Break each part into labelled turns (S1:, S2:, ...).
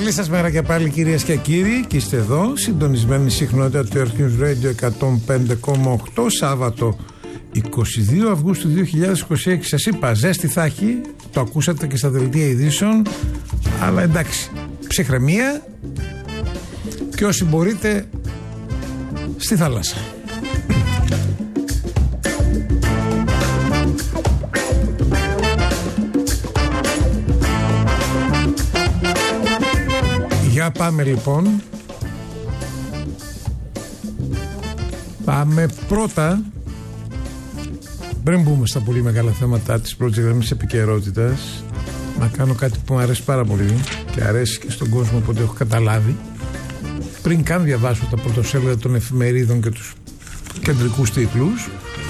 S1: Καλή σας μέρα και πάλι, κυρίες και κύριοι, και είστε εδώ συντονισμένη συχνότητα του Earth News Radio 105,8, Σάββατο 22 Αυγούστου 2026. Σας είπα, ζέστη θα έχει, το ακούσατε και στα δελτία ειδήσεων, αλλά εντάξει, ψυχραιμία και όσοι μπορείτε στη θάλασσα. Για πάμε λοιπόν. Πάμε πρώτα, πριν μπούμε στα πολύ μεγάλα θέματα της πρώτης γραμμής επικαιρότητας, να κάνω κάτι που μου αρέσει πάρα πολύ και αρέσει και στον κόσμο, οπότε έχω καταλάβει. Πριν καν διαβάσω τα πρωτοσέλιδα των εφημερίδων και τους κεντρικούς τίτλους,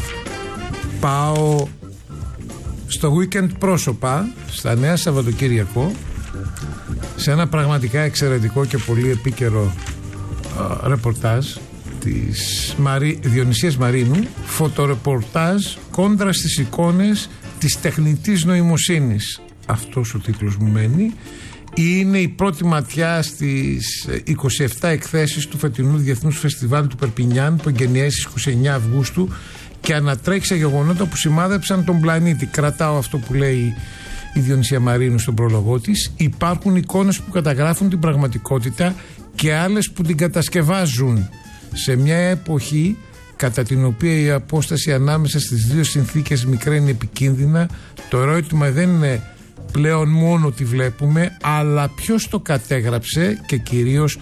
S1: πάω στο weekend πρόσωπα, στα Νέα Σαββατοκύριακο, σε ένα πραγματικά εξαιρετικό και πολύ επίκαιρο ρεπορτάζ της Διονυσίας Μαρίνου, φωτορεπορτάζ κόντρα στις εικόνες της τεχνητής νοημοσύνης. Αυτός ο τίτλος μου μένει. Είναι η πρώτη ματιά στις 27 εκθέσεις του φετινού Διεθνούς Φεστιβάλ του Περπινιάν, που εγκαινιάζει στις 29 Αυγούστου και ανατρέχει σε γεγονότα που σημάδεψαν τον πλανήτη. Κρατάω αυτό που λέει η Διονυσία Μαρίνου στον πρόλογό της. Υπάρχουν εικόνες που καταγράφουν την πραγματικότητα και άλλες που την κατασκευάζουν. Σε μια εποχή κατά την οποία η απόσταση ανάμεσα στις δύο συνθήκες μικραίνει επικίνδυνα, το ερώτημα δεν είναι πλέον μόνο τι βλέπουμε, αλλά ποιος το κατέγραψε και κυρίως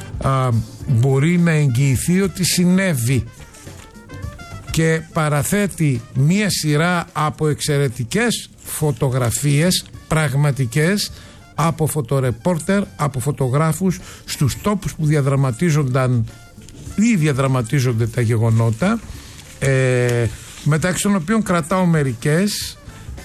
S1: μπορεί να εγγυηθεί ότι συνέβη. Και παραθέτει μία σειρά από εξαιρετικές φωτογραφίες πραγματικές από φωτορεπόρτερ, από φωτογράφους στους τόπους που διαδραματίζονταν ή διαδραματίζονται τα γεγονότα, μεταξύ των οποίων κρατάω μερικές.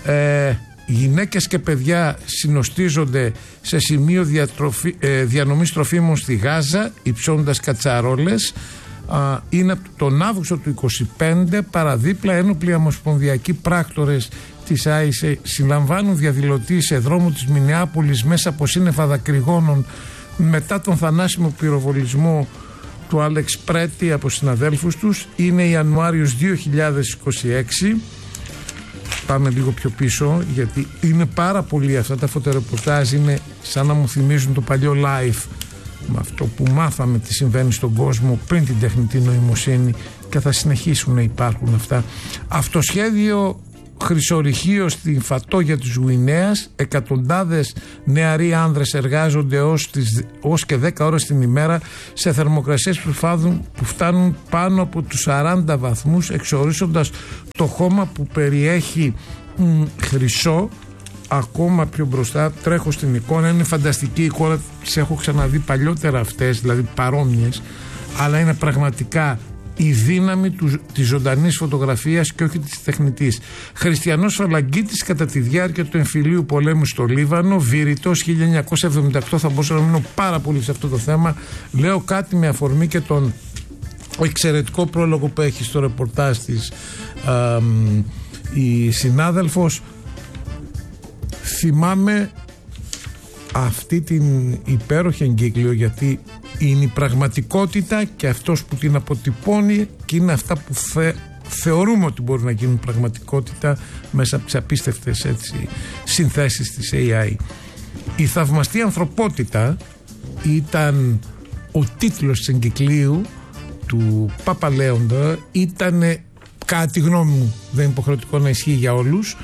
S1: Γυναίκες και παιδιά συνοστίζονται σε σημείο διανομής τροφίμων στη Γάζα, υψώνοντας κατσαρόλες. Είναι τον Αύγουστο του 25, παραδίπλα ένοπλοι ομοσπονδιακοί πράκτορες της ΆΙΣΕ συλλαμβάνουν διαδηλωτή σε δρόμο της Μινεάπολης μέσα από σύννεφα δακρυγόνων μετά τον θανάσιμο πυροβολισμό του Άλεξ Πρέτη από συναδέλφους τους. Είναι Ιανουάριος 2026. Πάμε λίγο πιο πίσω, γιατί είναι πάρα πολύ αυτά τα φωτορεπορτάζ, είναι σαν να μου θυμίζουν το παλιό Life, με αυτό που μάθαμε τι συμβαίνει στον κόσμο πριν την τεχνητή νοημοσύνη, και θα συνεχίσουν να υπάρχουν αυτά. Αυτοσχέδιο χρυσορυχείο στην Φατόγια της Γουινέας, εκατοντάδες νεαροί άνδρες εργάζονται ως και 10 ώρες την ημέρα σε θερμοκρασίες που φτάνουν πάνω από τους 40 βαθμούς, εξορίσσοντας το χώμα που περιέχει χρυσό. Ακόμα πιο μπροστά τρέχω στην εικόνα, είναι φανταστική εικόνα, τις έχω ξαναδεί παλιότερα αυτές, δηλαδή παρόμοιες, αλλά είναι πραγματικά η δύναμη της ζωντανής φωτογραφίας και όχι της τεχνητής. Χριστιανός φαλαγγίτης κατά τη διάρκεια του εμφυλίου πολέμου στο Λίβανο, Βηρητός 1978. Θα μπορούσα να μείνω πάρα πολύ σε αυτό το θέμα. Λέω κάτι με αφορμή και τον εξαιρετικό πρόλογο που έχει στο ρεπορτάζ της η συνάδελφος. Θυμάμαι αυτή την υπέροχη εγκύκλιο, γιατί είναι η πραγματικότητα και αυτός που την αποτυπώνει, και είναι αυτά που θεωρούμε ότι μπορούν να γίνουν πραγματικότητα μέσα από τις απίστευτες συνθέσεις της AI. Η θαυμαστή ανθρωπότητα ήταν ο τίτλος της εγκυκλίου του Πάπα Λέοντα. Ήταν, κατά τη γνώμη μου, δεν είναι υποχρεωτικό να ισχύει για όλους,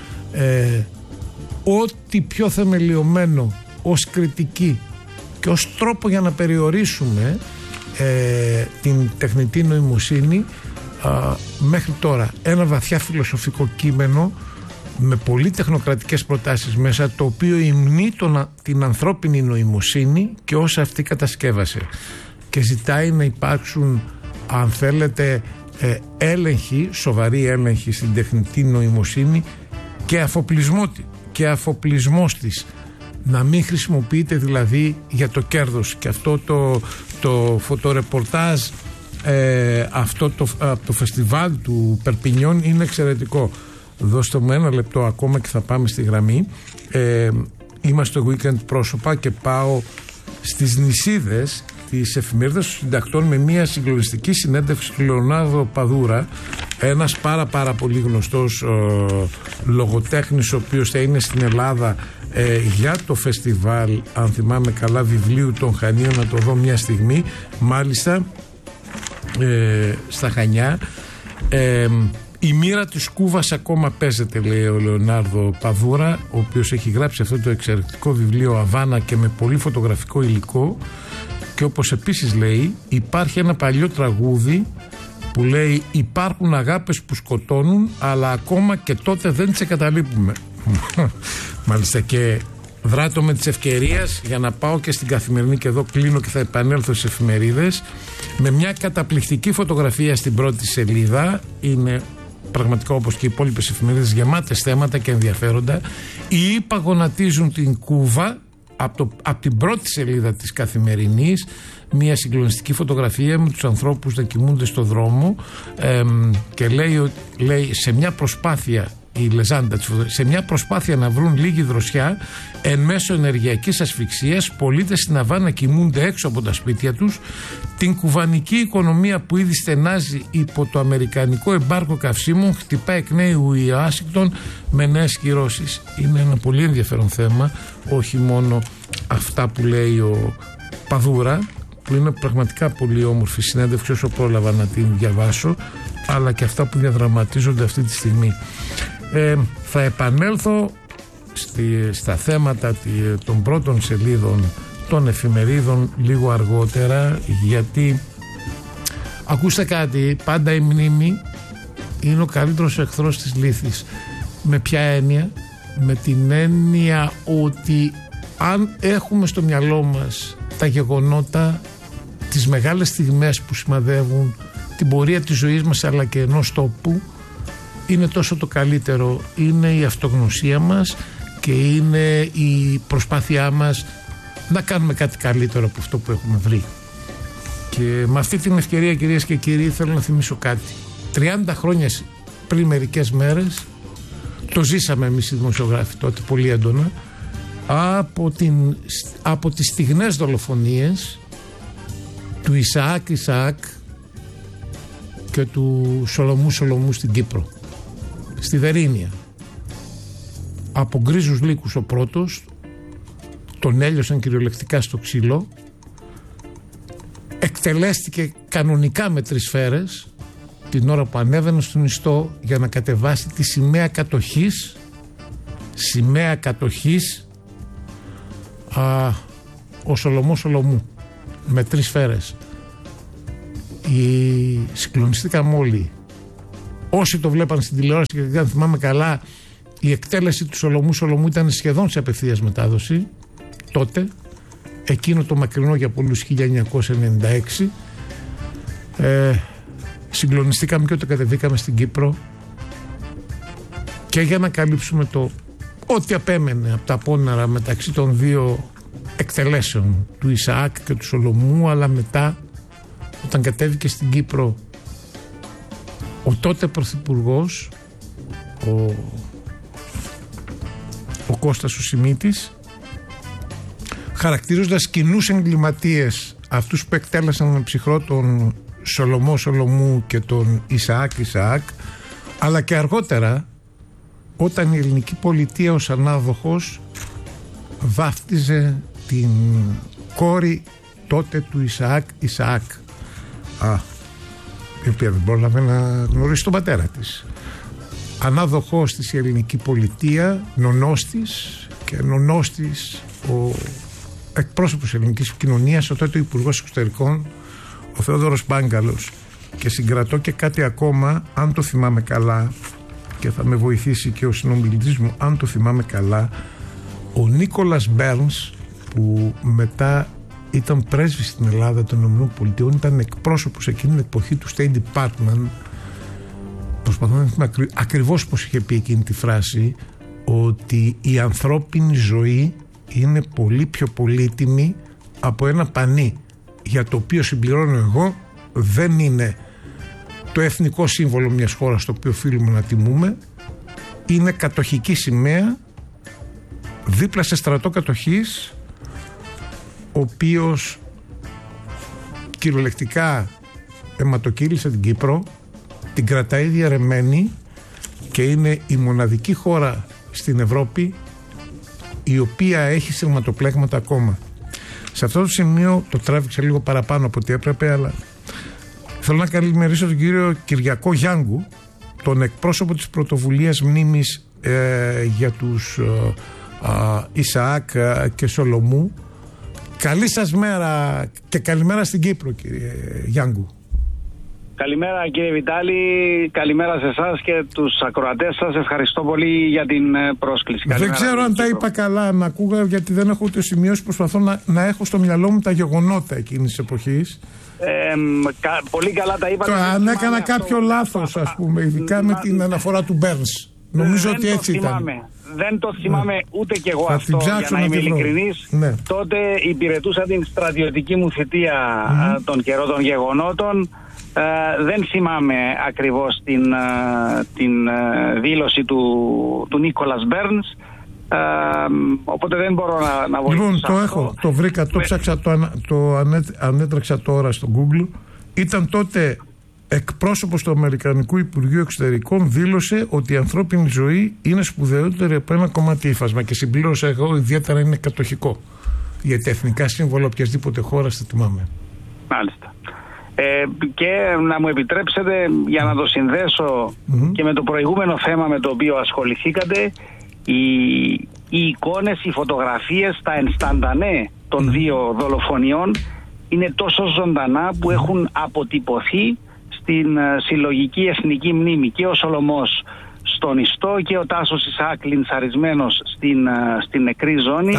S1: ό,τι πιο θεμελιωμένο ως κριτική και ως τρόπο για να περιορίσουμε την τεχνητή νοημοσύνη μέχρι τώρα. Ένα βαθιά φιλοσοφικό κείμενο με πολύ τεχνοκρατικές προτάσεις μέσα, το οποίο υμνεί την ανθρώπινη νοημοσύνη και όσα αυτή κατασκεύασε, και ζητάει να υπάρξουν, αν θέλετε, έλεγχοι, σοβαροί έλεγχοι στην τεχνητή νοημοσύνη και αφοπλισμός της, να μην χρησιμοποιείται δηλαδή για το κέρδος. Και αυτό το φωτορεπορτάζ, αυτό το φεστιβάλ του Περπινιόν είναι εξαιρετικό. Δώστε μου ένα λεπτό ακόμα και θα πάμε στη γραμμή. Είμαστε στο weekend πρόσωπα και πάω στις νησίδες της εφημερίδας των συντακτών με μια συγκλονιστική συνέντευξη του Λεωνάρδο Παδούρα, ένας πάρα πολύ γνωστός λογοτέχνης, ο οποίος θα είναι στην Ελλάδα για το φεστιβάλ, αν θυμάμαι καλά, βιβλίου των Χανίων, να το δω μια στιγμή, μάλιστα στα Χανιά. Η μοίρα της Κούβας ακόμα παίζεται, λέει ο Λεωνάρδο Παδούρα, ο οποίος έχει γράψει αυτό το εξαιρετικό βιβλίο Αβάνα και με πολύ φωτογραφικό υλικό. Και όπως επίσης λέει, υπάρχει ένα παλιό τραγούδι που λέει υπάρχουν αγάπες που σκοτώνουν, αλλά ακόμα και τότε δεν τις εγκαταλείπουμε. Μάλιστα, και δράτω με τις ευκαιρίες για να πάω και στην Καθημερινή, και εδώ κλείνω και θα επανέλθω στις εφημερίδες, με μια καταπληκτική φωτογραφία στην πρώτη σελίδα. Είναι πραγματικά, όπως και οι υπόλοιπες εφημερίδες, γεμάτες θέματα και ενδιαφέροντα. Οι ΙΠΑ γονατίζουν την Κούβα, από την πρώτη σελίδα της Καθημερινής, μια συγκλονιστική φωτογραφία με τους ανθρώπους να κοιμούνται στο δρόμο, και λέει σε μια προσπάθεια, η λεζάντα, σε μια προσπάθεια να βρουν λίγη δροσιά εν μέσω ενεργειακής ασφυξίας, πολίτες στην Αβάνα κοιμούνται έξω από τα σπίτια τους. Την κουβανική οικονομία που ήδη στενάζει υπό το αμερικανικό εμπάργκο καυσίμων χτυπά εκ νέου η Ουάσιγκτον με νέες κυρώσεις. Είναι ένα πολύ ενδιαφέρον θέμα, όχι μόνο αυτά που λέει ο Παδούρα, που είναι πραγματικά πολύ όμορφη συνέντευξη όσο πρόλαβα να την διαβάσω, αλλά και αυτά που διαδραματίζονται αυτή τη στιγμή. Θα επανέλθω στα θέματα των πρώτων σελίδων των εφημερίδων λίγο αργότερα, γιατί ακούστε κάτι, πάντα η μνήμη είναι ο καλύτερος εχθρός της λύθης. Με ποια έννοια? Με την έννοια ότι αν έχουμε στο μυαλό μας τα γεγονότα, τις μεγάλες στιγμές που σημαδεύουν την πορεία της ζωής μας αλλά και ενός τόπου, είναι τόσο το καλύτερο. Είναι η αυτογνωσία μας και είναι η προσπάθειά μας να κάνουμε κάτι καλύτερο από αυτό που έχουμε βρει. Και με αυτή την ευκαιρία, κυρίες και κύριοι, θέλω να θυμίσω κάτι. 30 χρόνια πριν μερικές μέρες, το ζήσαμε εμείς οι δημοσιογράφοι τότε πολύ έντονα, από τις στιγνές δολοφονίες του Ισαάκ και του Σολομού στην Κύπρο, στη Βερίνια. Από γκρίζους λύκους ο πρώτος, τον έλειωσαν κυριολεκτικά στο ξύλο, εκτελέστηκε κανονικά με 3 σφαίρες την ώρα που ανέβαινε στον ιστό για να κατεβάσει τη σημαία κατοχής, ο Σολομού με 3 σφαίρες. Συγκλονιστήκαμε όλοι. Όσοι το βλέπαν στην τηλεόραση, γιατί αν θυμάμαι καλά, η εκτέλεση του Σολομού ήταν σχεδόν σε απευθείας μετάδοση τότε, εκείνο το μακρινό για πολλούς 1996. Συγκλονιστήκαμε και όταν κατεβήκαμε στην Κύπρο, και για να καλύψουμε το ό,τι απέμενε από τα πόνερα μεταξύ των δύο εκτελέσεων του Ισαάκ και του Σολομού, αλλά μετά όταν κατέβηκε στην Κύπρο ο τότε πρωθυπουργός, ο Κώστας ο Σιμίτης, χαρακτηρίζοντας κοινούς εγκληματίες αυτούς που εκτέλεσαν με ψυχρό τον Σολομού και τον Ισαάκ, αλλά και αργότερα όταν η ελληνική πολιτεία ως ανάδοχος βάφτιζε την κόρη τότε του Ισαάκ, η οποία δεν πρόλαβε να γνωρίσει τον πατέρα της. Ανάδοχος της η ελληνική πολιτεία, νονός της ο εκπρόσωπος της ελληνικής κοινωνίας, ο τότε υπουργός εξωτερικών, ο Θεόδωρος Μπάγκαλος. Και συγκρατώ και κάτι ακόμα, αν το θυμάμαι καλά, και θα με βοηθήσει και ο συνομιλητής μου, αν το θυμάμαι καλά, ο Νίκολας Μπέρνς, που μετά ήταν πρέσβης στην Ελλάδα των ΗΠΑ, ήταν εκπρόσωπος εκείνη την εποχή του State Department. Προσπαθώ να θυμάμαι ακριβώς πως είχε πει εκείνη τη φράση, ότι η ανθρώπινη ζωή είναι πολύ πιο πολύτιμη από ένα πανί, για το οποίο, συμπληρώνω εγώ, δεν είναι το εθνικό σύμβολο μιας χώρας το οποίο οφείλουμε να τιμούμε, είναι κατοχική σημαία δίπλα σε στρατό κατοχής, ο οποίος κυριολεκτικά αιματοκύλησε την Κύπρο, την κρατάει διαρρεμένη και είναι η μοναδική χώρα στην Ευρώπη η οποία έχει σειρματοπλέγματα ακόμα. Σε αυτό το σημείο το τράβηξε λίγο παραπάνω από ό,τι έπρεπε, αλλά θέλω να καλημερίσω τον κύριο Κυριακό Γιάνγκου, τον εκπρόσωπο της πρωτοβουλίας μνήμης για τους Ισαάκ και Σολομού. Καλή σας μέρα και καλημέρα στην Κύπρο, κύριε Γιάνγκου.
S2: Καλημέρα κύριε Βιτάλη, καλημέρα σε εσάς και τους ακροατές σας. Ευχαριστώ πολύ για την πρόσκληση.
S1: Δεν ξέρω αν τα είπα καλά, να ακούγα, γιατί δεν έχω ούτε σημειώσει. Προσπαθώ να έχω στο μιαλό μου τα γεγονότα εκείνης της εποχής.
S2: Πολύ καλά τα είπατε.
S1: Αν έκανα κάποιο λάθος, ας πούμε, ειδικά με την αναφορά του Μπέρνς. Νομίζω ότι έτσι ήταν.
S2: Δεν το θυμάμαι ούτε κι εγώ αυτό, για να είμαι ειλικρινής. Ναι. Τότε υπηρετούσα την στρατιωτική μου θητεία των καιρών των γεγονότων. Δεν θυμάμαι ακριβώς την δήλωση του Νίκολας Μπέρνς, οπότε δεν μπορώ να βοηθήσω.
S1: Λοιπόν, το έχω, το βρήκα, το ψάξα, το ανέτρεξα τώρα στο Google. Ήταν τότε εκπρόσωπος του Αμερικανικού Υπουργείου Εξωτερικών, δήλωσε ότι η ανθρώπινη ζωή είναι σπουδαιότερη από ένα κομμάτι ύφασμα, και συμπλήρωσα εγώ, ιδιαίτερα είναι κατοχικό, γιατί εθνικά σύμβολα οποιασδήποτε χώρα θα τιμάμε. Μάλιστα.
S2: Και να μου επιτρέψετε, για να το συνδέσω και με το προηγούμενο θέμα με το οποίο ασχοληθήκατε, οι εικόνες, οι φωτογραφίες, τα ενσταντανέ των δύο δολοφονιών είναι τόσο ζωντανά που έχουν αποτυπωθεί στην συλλογική εθνική μνήμη. Και ο Σολομός στον ιστό και ο Τάσος Ισαάκ λιντσαρισμένος στην νεκρή ζώνη.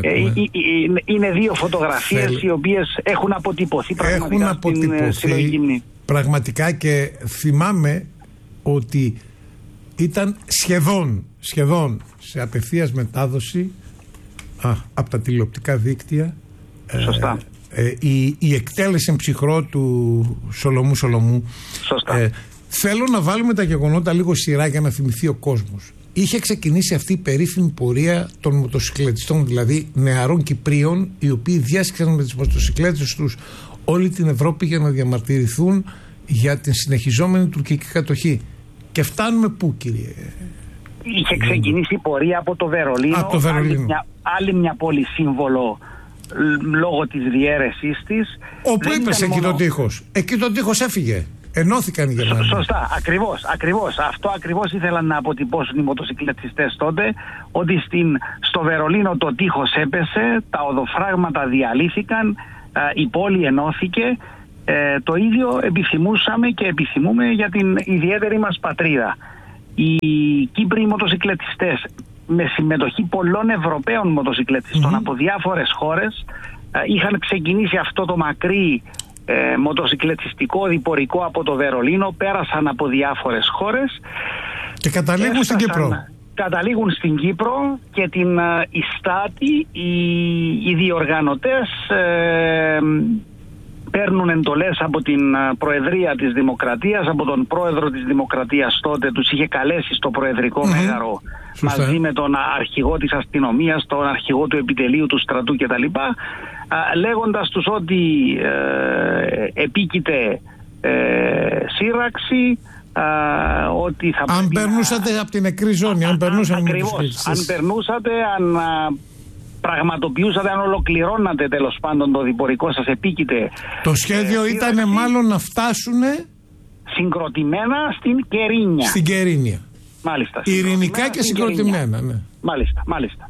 S2: Είναι δύο φωτογραφίες οι οποίες έχουν αποτυπωθεί πραγματικά στην συλλογική μνήμη.
S1: Πραγματικά, και θυμάμαι ότι ήταν σχεδόν σε απευθείας μετάδοση από τα τηλεοπτικά δίκτυα.
S2: Σωστά.
S1: Η εκτέλεση ψυχρό του Σολομού.
S2: Σωστά.
S1: Θέλω να βάλουμε τα γεγονότα λίγο σειρά για να θυμηθεί ο κόσμος. Είχε ξεκινήσει αυτή η περίφημη πορεία των μοτοσυκλετιστών, δηλαδή νεαρών Κυπρίων, οι οποίοι διάσκησαν με τις μοτοσυκλέτες τους όλη την Ευρώπη για να διαμαρτυρηθούν για την συνεχιζόμενη τουρκική κατοχή. Και φτάνουμε πού, κύριε?
S2: Είχε ξεκινήσει η πορεία από το Βερολίνο. Άλλη μια πόλη σύμβολο λόγω της διαίρεσής της.
S1: Όπου έπεσε εκεί το τείχος. Εκεί το τείχος έφυγε. Ενώθηκαν οι Γερμανοί.
S2: Σωστά, ακριβώς. Αυτό ακριβώς ήθελαν να αποτυπώσουν οι μοτοσυκλετιστές τότε, ότι στο Βερολίνο το τείχος έπεσε, τα οδοφράγματα διαλύθηκαν, η πόλη ενώθηκε. Το ίδιο επιθυμούσαμε και επιθυμούμε για την ιδιαίτερη μας πατρίδα. Οι Κύπροι μοτοσυκλετιστές, με συμμετοχή πολλών Ευρωπαίων μοτοσυκλετιστών από διάφορες χώρες, είχαν ξεκινήσει αυτό το μακρύ μοτοσυκλετιστικό διπορικό από το Βερολίνο, πέρασαν από διάφορες χώρες
S1: και καταλήγουν στην Κύπρο.
S2: Καταλήγουν στην Κύπρο και την Ιστάτη οι διοργανωτές παίρνουν εντολές από την Προεδρία της Δημοκρατίας, από τον πρόεδρο της Δημοκρατίας τότε, τους είχε καλέσει στο Προεδρικό Μέγαρο μαζί με τον αρχηγό της αστυνομίας, τον αρχηγό του επιτελείου του στρατού κτλ, λέγοντας τους ότι επίκειται σύραξη, ότι θα
S1: αν περνούσατε από την νεκρή ζώνη, αν
S2: περνούσατε, αν πραγματοποιούσατε, αν ολοκληρώνατε τέλος πάντων το διπορικό σας επίκειται.
S1: Το σχέδιο ήταν μάλλον να φτάσουν
S2: συγκροτημένα στην Κερίνια.
S1: Στην Κερίνια.
S2: Μάλιστα.
S1: Ειρηνικά και συγκροτημένα, ναι.
S2: Μάλιστα.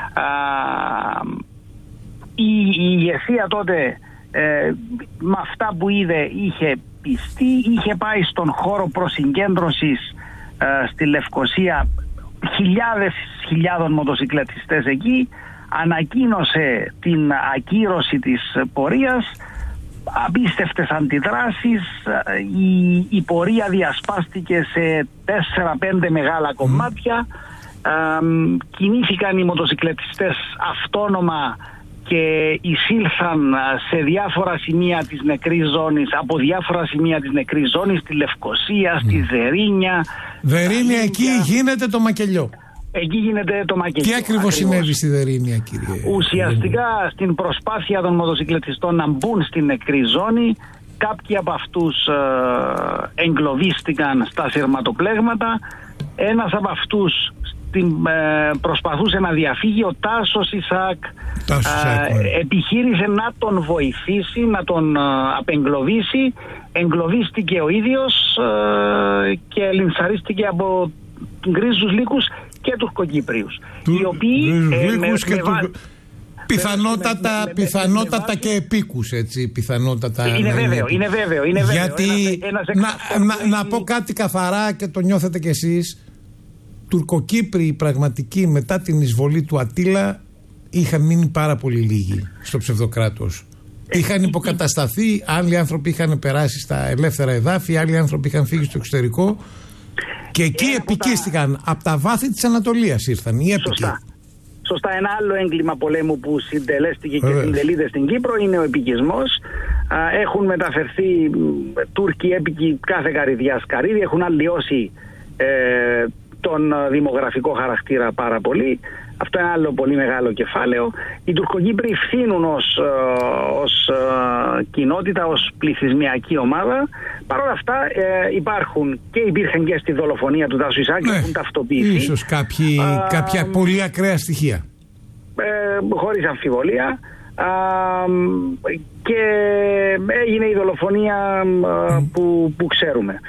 S2: Η ηγεσία τότε με αυτά που είδε είχε πιστεί, είχε πάει στον χώρο προσυγκέντρωσης στη Λευκοσία, χιλιάδων μοτοσυκλετιστές εκεί, ανακοίνωσε την ακύρωση της πορείας, απίστευτες αντιδράσεις, η πορεία διασπάστηκε σε 4-5 μεγάλα κομμάτια, κινήθηκαν οι μοτοσυκλετιστές αυτόνομα και εισήλθαν σε διάφορα σημεία της νεκρής ζώνης, από διάφορα σημεία της νεκρής ζώνης, στη Λευκοσία, στη Δερίνια.
S1: Δερίνια, εκεί γίνεται το μακελιό.
S2: Εκεί γίνεται το μακέτο.
S1: Τι ακριβώς συνέβη στη Δερίνια, κύριε?
S2: Ουσιαστικά στην προσπάθεια των μοτοσυκλετιστών να μπουν στην νεκρή ζώνη, κάποιοι από αυτούς εγκλωβίστηκαν στα σειρματοπλέγματα. Ένας από αυτούς προσπαθούσε να διαφύγει. Ο Τάσος Ισακ επιχείρησε να τον βοηθήσει, να τον απεγκλωβίσει. Εγκλωβίστηκε ο ίδιος και λιντσαρίστηκε από γκρίζους λύκους και τουρκοκύπριους, οι οποίοι
S1: πιθανότατα και επίκους, έτσι, πιθανότατα.
S2: Είναι βέβαιο.
S1: Γιατί να πω κάτι καθαρά και το νιώθετε κι εσείς, Τουρκοκύπριοι πραγματικοί μετά την εισβολή του Ατήλα είχαν μείνει πάρα πολύ λίγοι στο ψευδοκράτος. Είχαν υποκατασταθεί, άλλοι άνθρωποι είχαν περάσει στα ελεύθερα εδάφη, άλλοι άνθρωποι είχαν φύγει στο εξωτερικό και εκεί επικίστηκαν. Από τα βάθη της Ανατολίας ήρθαν οι έπικοι.
S2: Σωστά. Ένα άλλο έγκλημα πολέμου που συντελέστηκε και συντελείται στην Κύπρο είναι ο επικισμός. Έχουν μεταφερθεί Τούρκοι έπικοι κάθε καρυδιάς καρύδι, έχουν αλλοιώσει τον δημογραφικό χαρακτήρα πάρα πολύ. Αυτό είναι άλλο πολύ μεγάλο κεφάλαιο. Οι Τουρκοκύπροι φθήνουν ως κοινότητα, ως πληθυσμιακή ομάδα. Παρ' όλα αυτά υπήρχαν και στη δολοφονία του Τάσου Ισάκ, έχουν ταυτοποιηθεί.
S1: Ίσως κάποια πολύ ακραία στοιχεία.
S2: Χωρίς αμφιβολία. Και έγινε η δολοφονία που ξέρουμε.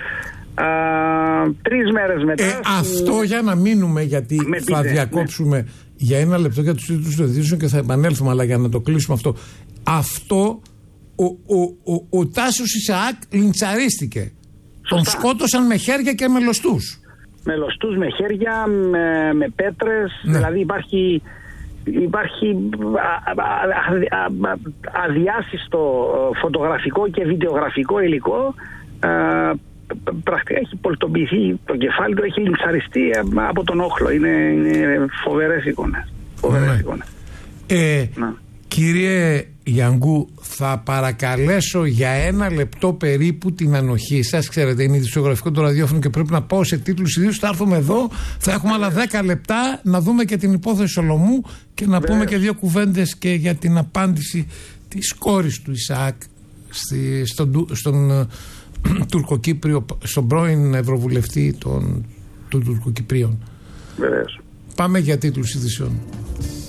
S2: 3 μέρες μετά.
S1: Αυτό για να μείνουμε, γιατί θα διακόψουμε για ένα λεπτό για τους τίτλους των ειδήσεων και θα επανέλθουμε, αλλά για να το κλείσουμε αυτό, ο Τάσος Ισαάκ λιντσαρίστηκε. Τον σκότωσαν με χέρια και με λωστούς.
S2: Με λωστούς, με χέρια, με πέτρες. Δηλαδή υπάρχει αδιάσυστο φωτογραφικό και βιντεογραφικό υλικό. Πρακτικά έχει πολτοποιηθεί το κεφάλι του, έχει λιντσαριστεί από τον όχλο. Είναι φοβερές εικόνες.
S1: Κύριε Γιανγκού, θα παρακαλέσω για 1 λεπτό περίπου την ανοχή σας. Ξέρετε, είναι ειδησιογραφικό το ραδιόφωνο και πρέπει να πάω σε τίτλους ειδήσεων. Θα έρθουμε εδώ, θα έχουμε άλλα 10 λεπτά να δούμε και την υπόθεση Σολομού και να πούμε και 2 κουβέντες και για την απάντηση της κόρης του Ισαάκ στον Τουρκοκύπριο, στον πρώην Ευρωβουλευτή των Τουρκοκυπρίων.
S2: Βεβαίως.
S1: Πάμε για τίτλους ειδήσεων.